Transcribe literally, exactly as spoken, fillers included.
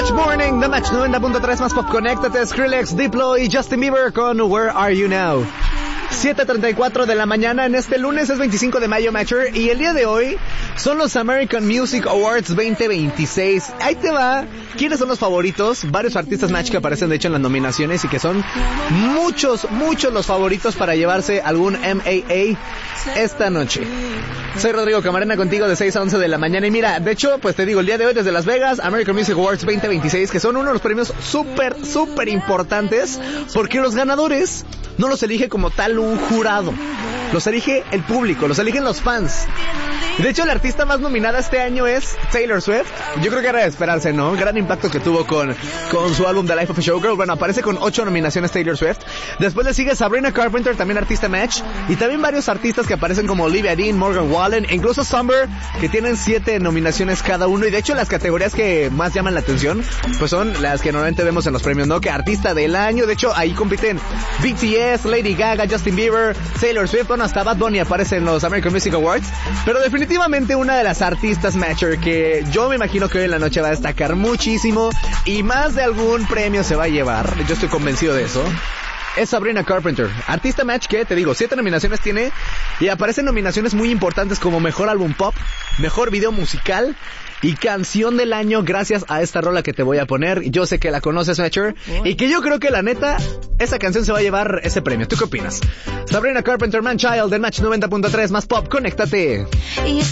Match Morning, The Match noventa punto tres más pop. Conéctate, Skrillex, Diplo y Justin Bieber con Where Are You Now. siete treinta y cuatro de la mañana en este lunes, es veinticinco de mayo, Matcher, y el día de hoy son los American Music Awards veinte veintiséis. Ahí te va. ¿Quiénes son los favoritos? Varios artistas, Match, que aparecen de hecho en las nominaciones y que son muchos, muchos los favoritos para llevarse algún M A A esta noche. Soy Rodrigo Camarena contigo de seis a once de la mañana y mira, de hecho, pues te digo, el día de hoy desde Las Vegas, American Music Awards veinte veintiséis, que son uno de los premios súper, súper importantes porque los ganadores no los elige como tal un jurado, los elige el público, los eligen los fans. De hecho, la artista más nominada este año es Taylor Swift. Yo creo que era de esperarse, ¿no? Gran impacto que tuvo con, con su álbum The Life of a Showgirl. Bueno, aparece con ocho nominaciones Taylor Swift. Después le sigue Sabrina Carpenter, también artista Match. Y también varios artistas que aparecen como Olivia Dean, Morgan Wallen, e incluso Summer, que tienen siete nominaciones cada uno. Y de hecho, las categorías que más llaman la atención, pues son las que normalmente vemos en los premios, ¿no? Que artista del año. De hecho, ahí compiten B T S, Lady Gaga, Justin Bieber, Taylor Swift. Bueno, hasta Bad Bunny aparece en los American Music Awards. Pero definitivamente Definitivamente una de las artistas, Matcher, que yo me imagino que hoy en la noche va a destacar muchísimo y más de algún premio se va a llevar, yo estoy convencido de eso, es Sabrina Carpenter. Artista, Match, que te digo, siete nominaciones tiene y aparecen nominaciones muy importantes como Mejor Álbum Pop, Mejor Video Musical y Canción del Año, gracias a esta rola que te voy a poner. Yo sé que la conoces, Matcher, y que yo creo que la neta, esa canción se va a llevar ese premio. ¿Tú qué opinas? Sabrina Carpenter, Man Child, del Match noventa punto tres más pop. Conéctate.